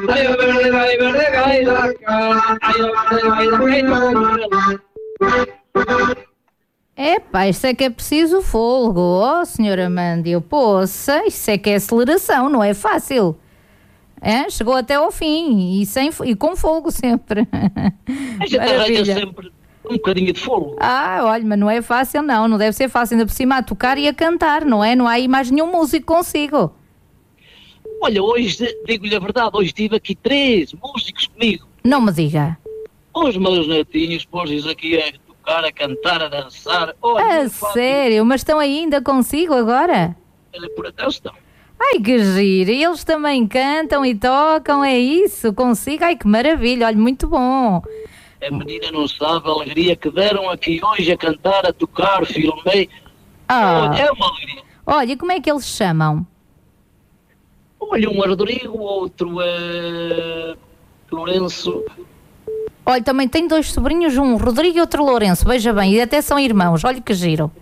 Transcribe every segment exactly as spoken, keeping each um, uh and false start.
Ai, o verde, vai, verde, vai da cá. Ai, o verde, vai da cá. Epá, isto é que é preciso fogo, oh senhora Amândio, poça, isso é que é aceleração, não é fácil. É? Chegou até ao fim e, sem, e com fogo sempre. A gente arranja sempre um bocadinho de fogo. Ah, olha, mas não é fácil não, não deve ser fácil, ainda por cima a tocar e a cantar, não é? Não há aí mais nenhum músico consigo. Olha, hoje, digo-lhe a verdade, hoje tive aqui três músicos comigo. Não me diga. Os meus netinhos, pôs aqui a tocar, a cantar, a dançar. Olha, a sério? Mas estão ainda consigo agora? Por acaso estão. Ai, que giro! E eles também cantam e tocam, é isso? Consigo? Ai, que maravilha! Olha, muito bom! A menina não sabe a alegria que deram aqui hoje a cantar, a tocar, filmei. Ah. Olha, é uma alegria. Olha, como é que eles se chamam? Olha, um é Rodrigo, outro é Lourenço. Olha, também tem dois sobrinhos, um Rodrigo e outro Lourenço, veja bem, e até são irmãos, olha que giro.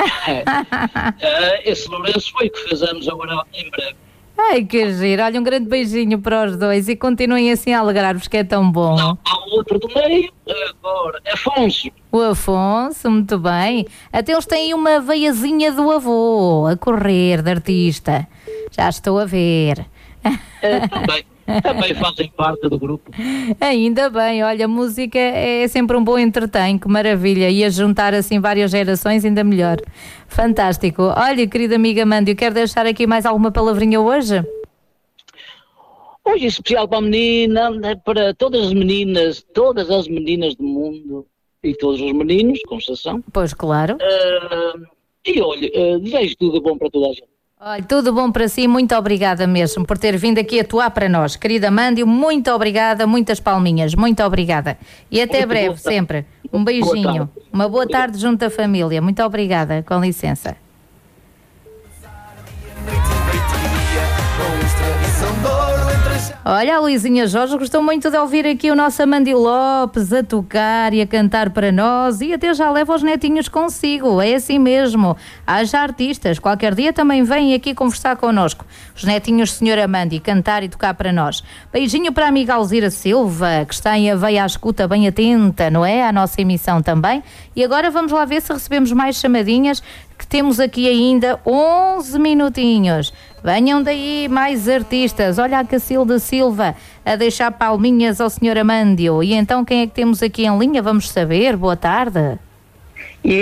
É. Esse Lourenço foi que fez anos agora em breve. Ai, que giro, olha, um grande beijinho para os dois e continuem assim a alegrar-vos, que é tão bom. Não, há outro do meio, agora, Afonso. O Afonso, muito bem. Até eles têm uma veiazinha do avô a correr, de artista. Já estou a ver. É, também. Também fazem parte do grupo. Ainda bem, olha, a música é sempre um bom entretém, que maravilha, e a juntar assim várias gerações ainda melhor. Fantástico. Olha, querida amiga Amândio, quer deixar aqui mais alguma palavrinha hoje? Hoje especial para a menina, para todas as meninas, todas as meninas do mundo e todos os meninos, com exceção. Pois, claro. Uh, e olha, uh, desejo tudo bom para toda a gente. Olha, tudo bom para si, muito obrigada mesmo por ter vindo aqui atuar para nós. Querida Amândio, muito obrigada, muitas palminhas, muito obrigada. E até muito breve, sempre. Um beijinho. Boa Uma boa Obrigado. Tarde junto à família. Muito obrigada, com licença. Olha, a Luizinha Jorge gostou muito de ouvir aqui o nosso Amândio Lopes a tocar e a cantar para nós e até já leva os netinhos consigo, é assim mesmo. Haja artistas, qualquer dia também vêm aqui conversar connosco. Os netinhos senhor Amândio, cantar e tocar para nós. Beijinho para a amiga Alzira Silva, que está em Aveia à escuta, bem atenta, não é? À nossa emissão também. E agora vamos lá ver se recebemos mais chamadinhas, que temos aqui ainda onze minutinhos. Venham daí mais artistas. Olha a Cacilda Silva a deixar palminhas ao senhor Amândio. E então quem é que temos aqui em linha? Vamos saber. Boa tarde.